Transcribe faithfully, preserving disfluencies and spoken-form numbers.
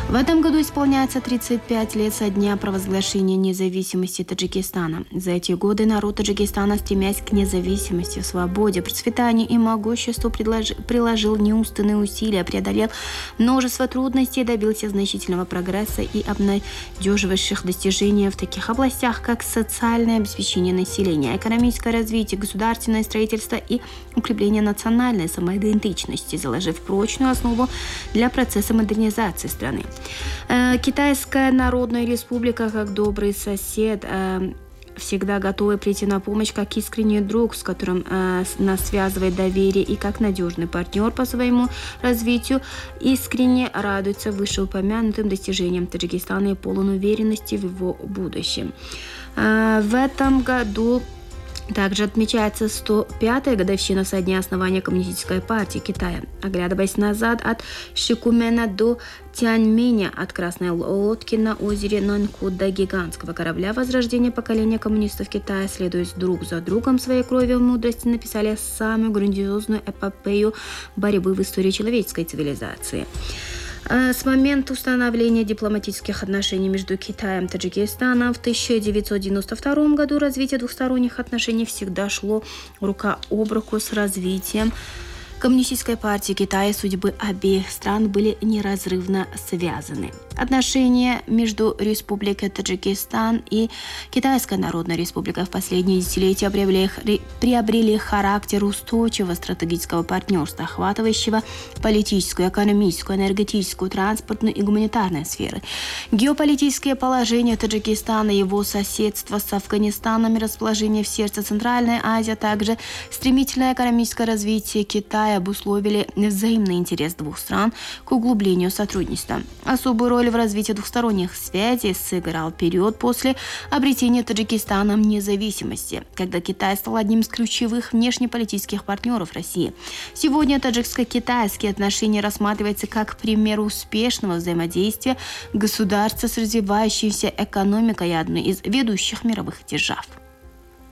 В этом году исполняется тридцать пять лет со дня провозглашения независимости Таджикистана. За эти годы народ Таджикистана, стремясь к независимости, свободе, процветанию и могуществу, предлож... приложил неустанные усилия, преодолел множество трудностей, добился значительного прогресса и обнадеживающих достижений в таких областях, как социальное обеспечение населения, экономическое развитие, государственное строительство и укрепление национальной самоидентичности, заложив прочную основу для процесса модернизации страны. Китайская Народная Республика, как добрый сосед, всегда готовы прийти на помощь, как искренний друг, с которым нас связывает доверие, и как надежный партнер по своему развитию, искренне радуется вышеупомянутым достижениям Таджикистана и полон уверенности в его будущем. В этом году также отмечается сто пятая годовщина со дня основания Коммунистической партии Китая. Оглядываясь назад от Шикумена до Тяньменя, от Красной лодки на озере Наньку до гигантского корабля, возрождения поколения коммунистов Китая, следуя друг за другом своей кровью и мудрости, написали самую грандиозную эпопею борьбы в истории человеческой цивилизации. С момента установления дипломатических отношений между Китаем и Таджикистаном в тысяча девятьсот девяносто втором году развитие двухсторонних отношений всегда шло рука об руку с развитием Коммунистической партии Китая. Судьбы обеих стран были неразрывно связаны. Отношения между Республикой Таджикистан и Китайской Народной Республикой в последние десятилетия приобрели, приобрели характер устойчивого стратегического партнерства, охватывающего политическую, экономическую, энергетическую, транспортную и гуманитарную сферы. Геополитическое положение Таджикистана, его соседство с Афганистаном и расположение в сердце Центральной Азии, а также стремительное экономическое развитие Китая обусловили взаимный интерес двух стран к углублению сотрудничества. Особую роль в развитии двухсторонних связей сыграл период после обретения Таджикистаном независимости, когда Китай стал одним из ключевых внешнеполитических партнеров России. Сегодня таджикско-китайские отношения рассматриваются как пример успешного взаимодействия государства с развивающейся экономикой и одной из ведущих мировых держав.